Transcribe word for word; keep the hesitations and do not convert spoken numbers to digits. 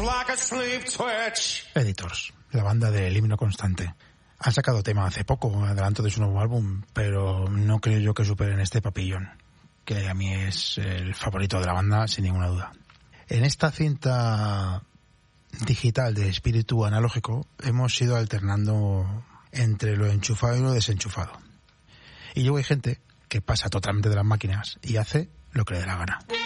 Editors, la banda del himno constante. Han sacado tema hace poco, adelanto de su nuevo álbum, pero no creo yo que superen este Papillón, que a mí es el favorito de la banda, sin ninguna duda. En esta cinta digital de espíritu analógico hemos ido alternando entre lo enchufado y lo desenchufado. Y luego hay gente que pasa totalmente de las máquinas y hace lo que le dé la gana.